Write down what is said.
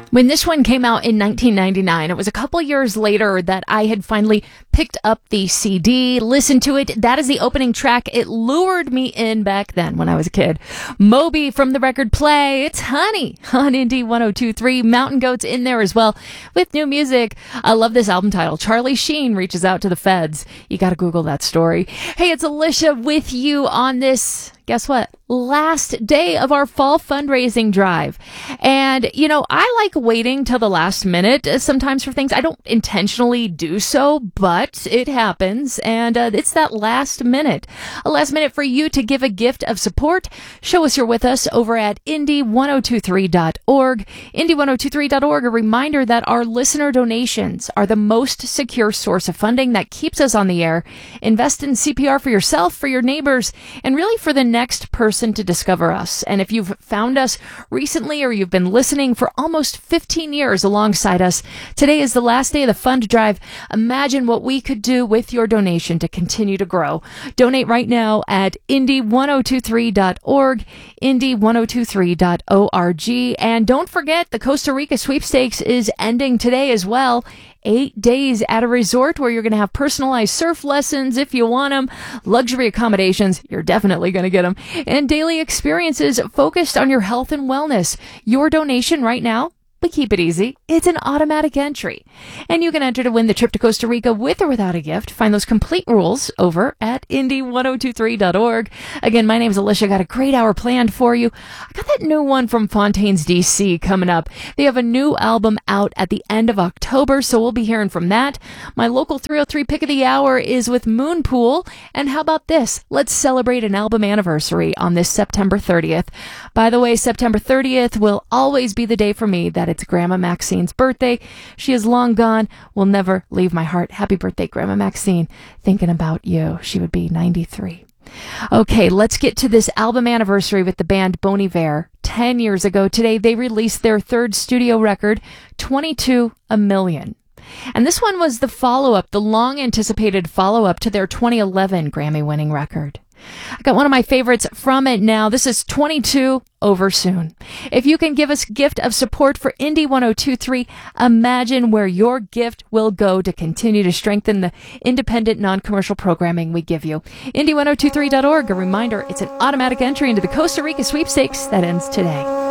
When this one came out in 1999, it was a couple years later that I had finally picked up the CD, listened to it. That is the opening track. It lured me in back then when I was a kid. Moby from the record Play. It's Honey on Indie 102.3. Mountain Goats in there as well with new music. I love this album title. Charlie Sheen reaches out to the feds. You got to Google that story. Hey, it's Alicia with you on this, guess what? Last day of our fall fundraising drive. And, you know, I like waiting till the last minute sometimes for things. I don't intentionally do so, but it happens. And it's that last minute. A last minute for you to give a gift of support. Show us you're with us over at indie1023.org. Indie1023.org, a reminder that our listener donations are the most secure source of funding that keeps us on the air. Invest in CPR for yourself, for your neighbors, and really for the next person to discover us. And if you've found us recently or you've been listening for almost 15 years alongside us, today is the last day of the fund drive. Imagine what we could do with your donation to continue to grow. Donate right now at indie1023.org, indie1023.org. And don't forget, the Costa Rica sweepstakes is ending today as well. 8 days at a resort where you're going to have personalized surf lessons if you want them, luxury accommodations, you're definitely going to get them, and daily experiences focused on your health and wellness. Your donation right now, we keep it easy. It's an automatic entry. And you can enter to win the trip to Costa Rica with or without a gift. Find those complete rules over at indie1023.org. Again, my name is Alicia. Got a great hour planned for you. I got that new one from Fontaines DC coming up. They have a new album out at the end of October, so we'll be hearing from that. My local 303 pick of the hour is with Moonpool. And how about this? Let's celebrate an album anniversary on this September 30th. By the way, September 30th will always be the day for me that it's Grandma Maxine's birthday. She is long gone, will never leave my heart. Happy birthday, Grandma Maxine. Thinking about you. She would be 93. Okay, let's get to this album anniversary with the band Bon Iver. 10 years ago today, they released their third studio record, 22 A Million. And this one was the follow-up, the long-anticipated follow-up to their 2011 Grammy-winning record. I got one of my favorites from it now. This is 22 Over Soon. If you can give us a gift of support for Indie 102.3, imagine where your gift will go to continue to strengthen the independent, non-commercial programming we give you. Indie1023.org, a reminder, it's an automatic entry into the Costa Rica sweepstakes that ends today.